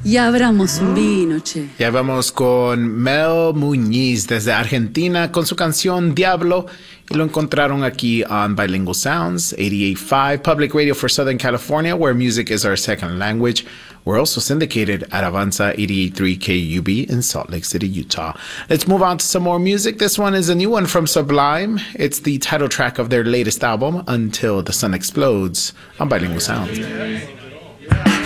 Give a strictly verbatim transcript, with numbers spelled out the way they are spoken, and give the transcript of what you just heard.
Y abramos un vino, che. Ya vamos con Mel Muñiz desde Argentina con su canción Diablo. Y lo encontraron aquí on Bilingual Sounds, eighty-eight point five Public Radio for Southern California, where music is our second language. We're also syndicated at Avanza eighty-eight point three K U B in Salt Lake City, Utah. Let's move on to some more music. This one is a new one from Sublime. It's the title track of their latest album, Until the Sun Explodes, on Bilingual Sounds.